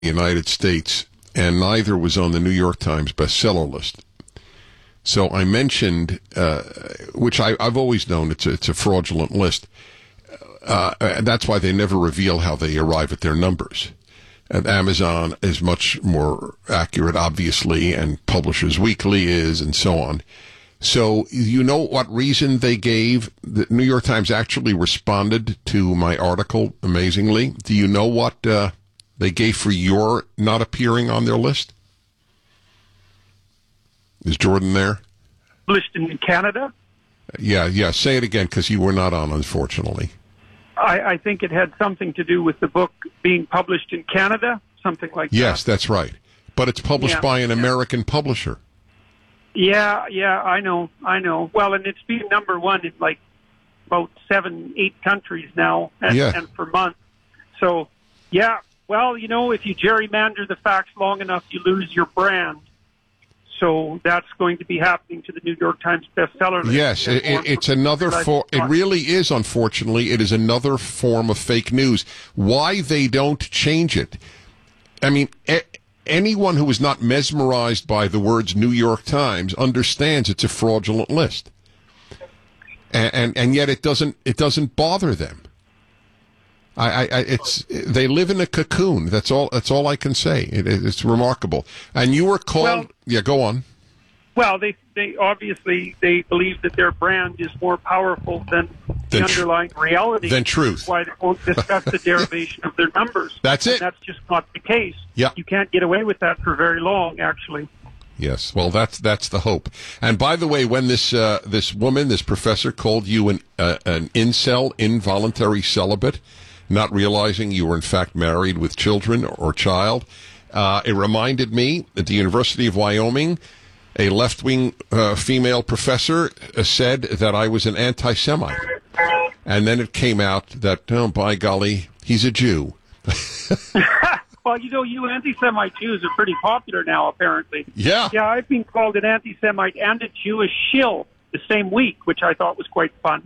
United States, and neither was on the New York Times bestseller list. So I mentioned, which I've always known it's a fraudulent list. That's why they never reveal how they arrive at their numbers. And Amazon is much more accurate, obviously, and Publishers Weekly is, and so on. So you know what reason they gave? The New York Times actually responded to my article, amazingly. Do you know what they gave for your not appearing on their list? Is Jordan there? Published in Canada? Yeah. Say it again, because you were not on, unfortunately. I think it had something to do with the book being published in Canada, something like that. Yes, that's right. But it's published by an American publisher. Yeah, I know. Well, and it's been number one in like about 7-8 countries now, and for months. So, yeah, well, if you gerrymander the facts long enough, you lose your brand. So that's going to be happening to the New York Times bestseller list. Yes, it's another it really is, unfortunately, it is another form of fake news. Why they don't change it? I mean, anyone who is not mesmerized by the words New York Times understands it's a fraudulent list. And yet it doesn't bother them. They live in a cocoon. That's all I can say. It's remarkable. And you were called. Go on. Well, they obviously they believe that their brand is more powerful than the underlying reality. Than truth. That's why they won't discuss the derivation of their numbers. That's it. And that's just not the case. Yeah. You can't get away with that for very long, actually. Yes. Well, that's the hope. And by the way, when this woman, this professor, called you an incel, involuntary celibate, not realizing you were in fact married with children or child, it reminded me at the University of Wyoming, a left-wing female professor said that I was an anti-Semite. And then it came out that, oh, by golly, he's a Jew. Well, you anti-Semite Jews are pretty popular now, apparently. Yeah. Yeah, I've been called an anti-Semite and a Jewish shill the same week, which I thought was quite fun.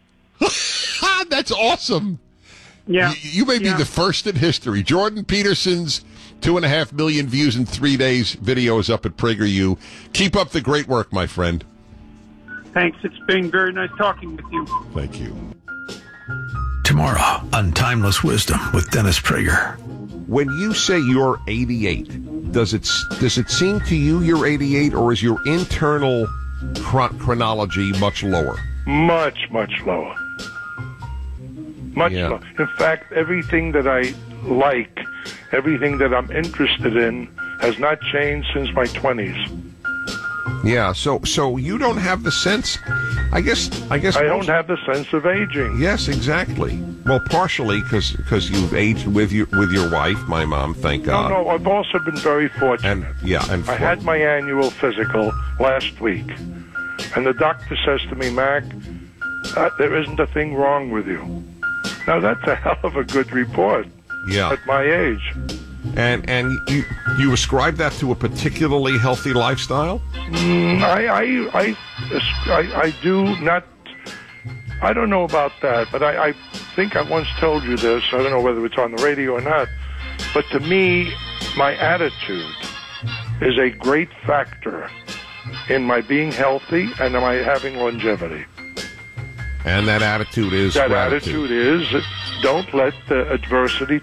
That's awesome. Yeah. You may be the first in history. Jordan Peterson's 2.5 million views in 3 days video is up at PragerU. Keep up the great work, my friend. Thanks. It's been very nice talking with you. Thank you. Tomorrow on Timeless Wisdom with Dennis Prager. When you say you're 88, does it seem to you you're 88, or is your internal chronology much lower? Much lower. Much lower. In fact, everything that I like, everything that I'm interested in, has not changed since my 20s. Yeah, so you don't have the sense. I guess I don't have the sense of aging. Yes, exactly. Well, partially because you've aged with your wife, my mom, thank God. No, I've also been very fortunate. And I had my annual physical last week, and the doctor says to me, Mac, there isn't a thing wrong with you. Now that's a hell of a good report. Yeah. At my age. And you ascribe that to a particularly healthy lifestyle? I do not. I don't know about that, but I think I once told you this. I don't know whether it's on the radio or not. But to me, my attitude is a great factor in my being healthy and my having longevity. And that attitude is attitude is don't let adversity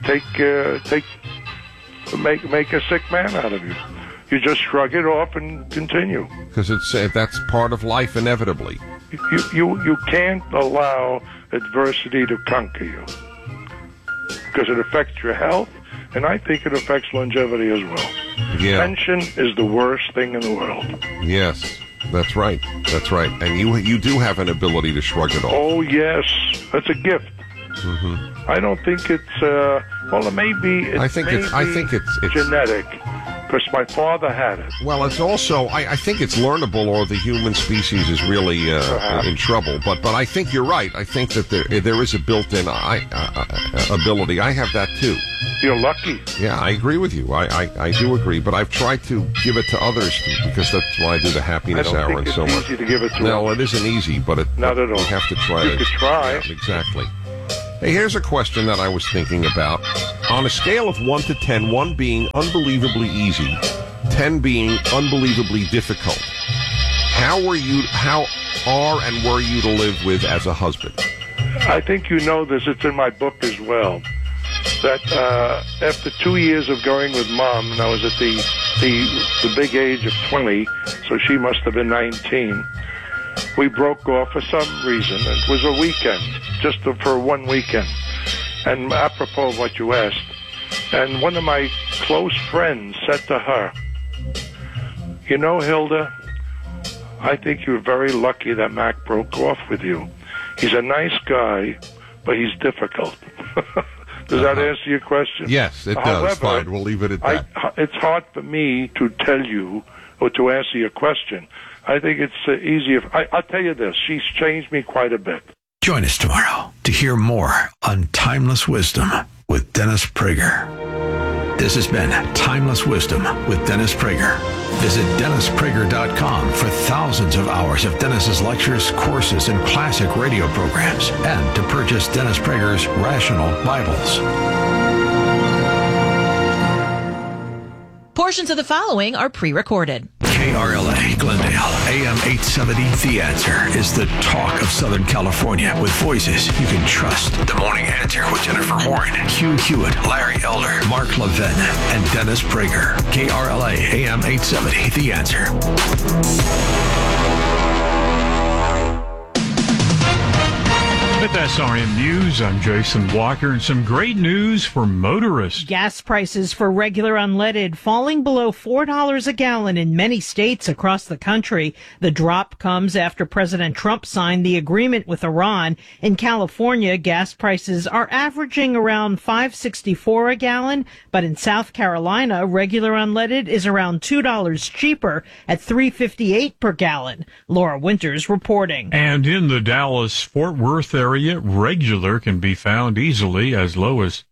make a sick man out of you. You just shrug it off and continue. Because that's part of life, inevitably. You can't allow adversity to conquer you, because it affects your health, and I think it affects longevity as well. Yeah. Tension is the worst thing in the world. Yes. That's right. And you do have an ability to shrug it off. Oh, yes. That's a gift. Mm-hmm. I don't think it's, maybe I think it's genetic, because my father had it. Well, it's also, I think it's learnable, or the human species is really in trouble. But I think you're right. I think that there is a built-in ability. I have that, too. You're lucky. Yeah, I agree with you. I do agree, but I've tried to give it to others because that's why I do the happiness hour and so much. It's easy to give it to No, others. it isn't easy, but not at all. You have to try. You could try. Yeah, exactly. Hey, here's a question that I was thinking about. On a scale of 1 to 10, 1 being unbelievably easy, 10 being unbelievably difficult, how are and were you to live with as a husband? I think you know this. It's in my book as well. That after 2 years of going with Mom, and I was at the big age of 20, so she must have been 19, we broke off for some reason. It was a weekend, just for 1 weekend. And apropos of what you asked, and one of my close friends said to her, "You know, Hilda, I think you're very lucky that Mac broke off with you. He's a nice guy, but he's difficult." Does that answer your question? Yes, it does. However, fine, we'll leave it at that. It's hard for me to tell you or to answer your question. I think it's easier. I'll tell you this. She's changed me quite a bit. Join us tomorrow to hear more on Timeless Wisdom with Dennis Prager. This has been Timeless Wisdom with Dennis Prager. Visit DennisPrager.com for thousands of hours of Dennis's lectures, courses, and classic radio programs, and to purchase Dennis Prager's Rational Bibles. Portions of the following are pre-recorded. KRLA, Glendale, AM 870, The Answer is the talk of Southern California with voices you can trust. The Morning Answer with Jennifer Horn, Hugh Hewitt, Larry Elder, Mark Levin, and Dennis Prager. KRLA, AM 870, The Answer. With SRN News, I'm Jason Walker, and some great news for motorists. Gas prices for regular unleaded falling below $4 a gallon in many states across the country. The drop comes after President Trump signed the agreement with Iran. In California, gas prices are averaging around $5.64 a gallon, but in South Carolina, regular unleaded is around $2 cheaper at $3.58 per gallon. Laura Winters reporting. And in the Dallas-Fort Worth area, regular can be found easily as low as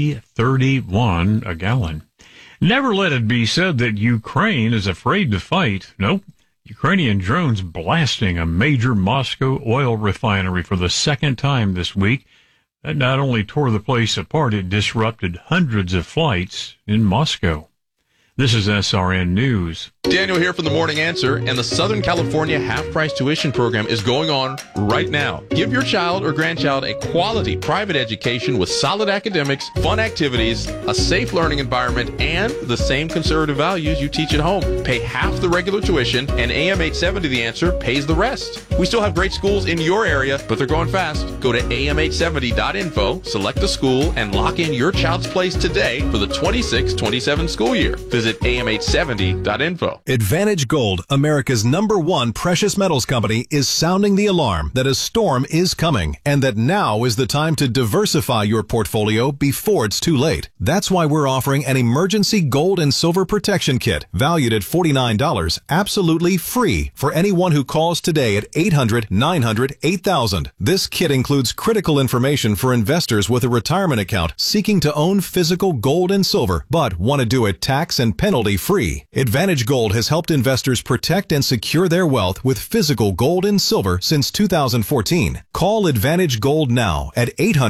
$3.31 a gallon. Never let it be said that Ukraine is afraid to fight. Nope. Ukrainian drones blasting a major Moscow oil refinery for the second time this week. That not only tore the place apart, it disrupted hundreds of flights in Moscow. This is SRN News. Daniel here from The Morning Answer, and the Southern California half-price tuition program is going on right now. Give your child or grandchild a quality private education with solid academics, fun activities, a safe learning environment, and the same conservative values you teach at home. Pay half the regular tuition, and AM 870 The Answer pays the rest. We still have great schools in your area, but they're going fast. Go to am870.info, select a school, and lock in your child's place today for the 26-27 school year. Visit am870.info. Advantage Gold, America's #1 precious metals company, is sounding the alarm that a storm is coming and that now is the time to diversify your portfolio before it's too late. That's why we're offering an emergency gold and silver protection kit valued at $49, absolutely free for anyone who calls today at 800-900-8000. This kit includes critical information for investors with a retirement account seeking to own physical gold and silver, but want to do it tax and penalty free. Advantage Gold has helped investors protect and secure their wealth with physical gold and silver since 2014. Call Advantage Gold now at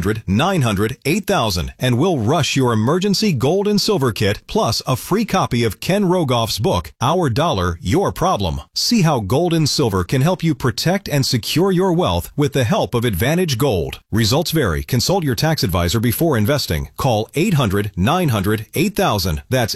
800-900-8000 and we'll rush your emergency gold and silver kit plus a free copy of Ken Rogoff's book, Our Dollar, Your Problem. See how gold and silver can help you protect and secure your wealth with the help of Advantage Gold. Results vary. Consult your tax advisor before investing. Call 800-900-8000. That's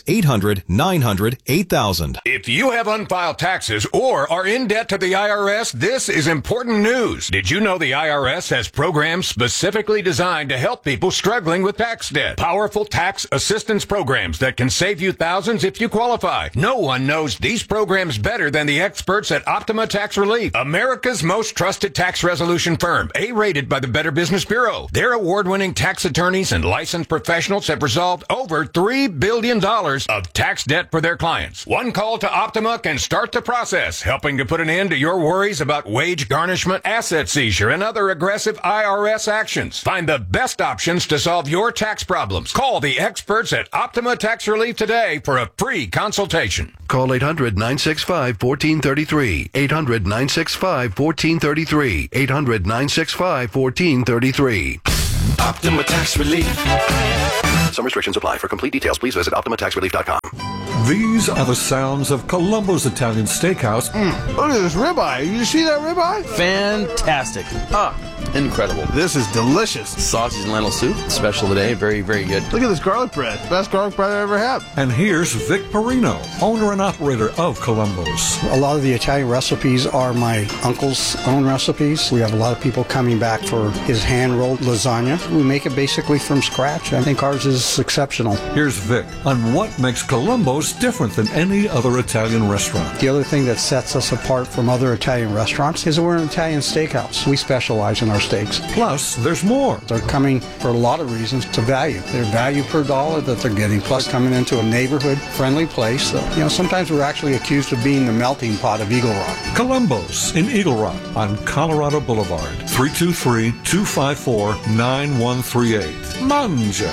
800-900-8000. If you have unfiled taxes or are in debt to the IRS, this is important news. Did you know the IRS has programs specifically designed to help people struggling with tax debt? Powerful tax assistance programs that can save you thousands if you qualify. No one knows these programs better than the experts at Optima Tax Relief, America's most trusted tax resolution firm, A-rated by the Better Business Bureau. Their award-winning tax attorneys and licensed professionals have resolved over $3 billion of tax debt for their clients. One call to Optima can start the process, helping to put an end to your worries about wage garnishment, asset seizure, and other aggressive IRS actions. Find the best options to solve your tax problems. Call the experts at Optima Tax Relief today for a free consultation. Call 800-965-1433. 800-965-1433. 800-965-1433. Optima Tax Relief. Some restrictions apply. For complete details, please visit OptimaTaxRelief.com. These are the sounds of Columbo's Italian Steakhouse. Look at this ribeye. You see that ribeye? Fantastic. Incredible. This is delicious. Sausage and lentil soup, special today. Very, very good. Look at this garlic bread. Best garlic bread I ever had. And here's Vic Perino, owner and operator of Columbo's. A lot of the Italian recipes are my uncle's own recipes. We have a lot of people coming back for his hand-rolled lasagna. We make it basically from scratch. I think ours is exceptional. Here's Vic on what makes Columbo's different than any other Italian restaurant. The other thing that sets us apart from other Italian restaurants is that we're an Italian steakhouse. We specialize in our steaks. Plus, there's more. They're coming for a lot of reasons to value. Their value per dollar that they're getting, plus coming into a neighborhood-friendly place. Sometimes we're actually accused of being the melting pot of Eagle Rock. Columbo's in Eagle Rock on Colorado Boulevard, 323-254-9138. Mangia.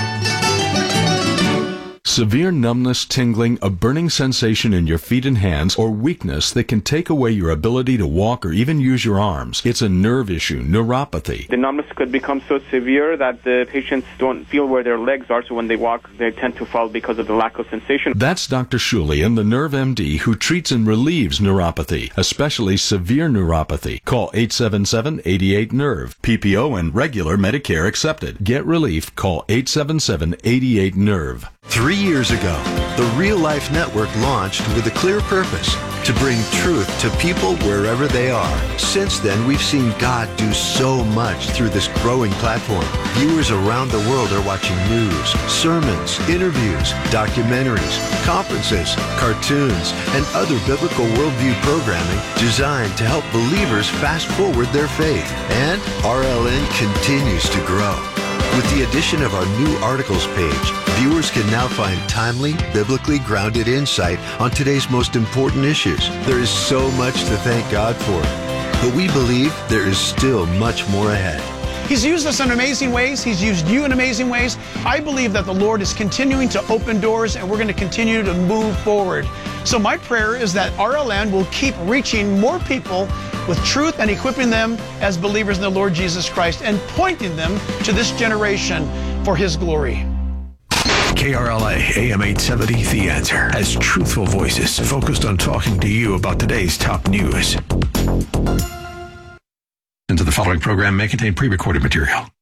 Severe numbness, tingling, a burning sensation in your feet and hands, or weakness that can take away your ability to walk or even use your arms. It's a nerve issue, neuropathy. The numbness could become so severe that the patients don't feel where their legs are, so when they walk, they tend to fall because of the lack of sensation. That's Dr. Shulian, the Nerve MD, who treats and relieves neuropathy, especially severe neuropathy. Call 877-88-NERVE. PPO and regular Medicare accepted. Get relief. Call 877-88-NERVE. 3 years ago, the Real Life Network launched with a clear purpose: to bring truth to people wherever they are. Since then, we've seen God do so much through this growing platform. Viewers around the world are watching news, sermons, interviews, documentaries, conferences, cartoons, and other biblical worldview programming designed to help believers fast forward their faith. And RLN continues to grow. With the addition of our new articles page, viewers can now find timely, biblically grounded insight on today's most important issues. There is so much to thank God for, but we believe there is still much more ahead. He's used us in amazing ways. He's used you in amazing ways. I believe that the Lord is continuing to open doors, and we're going to continue to move forward. So my prayer is that RLN will keep reaching more people with truth and equipping them as believers in the Lord Jesus Christ and pointing them to this generation for His glory. KRLA AM 870, The Answer, has truthful voices focused on talking to you about today's top news. Into the following program may contain pre-recorded material.